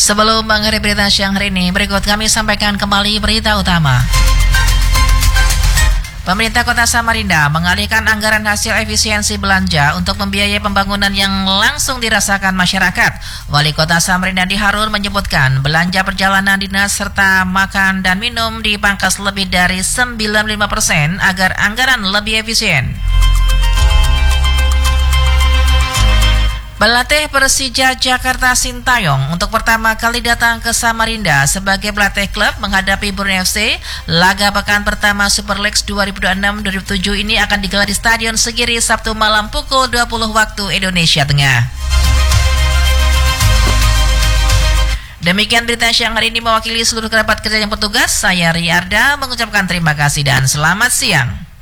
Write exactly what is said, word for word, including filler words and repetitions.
Sebelum mengakhiri berita siang hari ini, berikut kami sampaikan kembali berita utama. Pemerintah Kota Samarinda mengalihkan anggaran hasil efisiensi belanja untuk membiayai pembangunan yang langsung dirasakan masyarakat. Wali Kota Samarinda Harun menyebutkan belanja perjalanan dinas serta makan dan minum dipangkas lebih dari sembilan puluh lima persen agar anggaran lebih efisien. Pelatih Persija Jakarta Sintayong untuk pertama kali datang ke Samarinda sebagai pelatih klub menghadapi Borneo F C. Laga pekan pertama Super League dua ribu dua puluh enam dua ribu dua puluh tujuh ini akan digelar di Stadion Segiri Sabtu malam pukul dua puluh waktu Indonesia Tengah. Demikian berita siang hari ini, mewakili seluruh kerabat kerja yang bertugas, saya Riarda mengucapkan terima kasih dan selamat siang.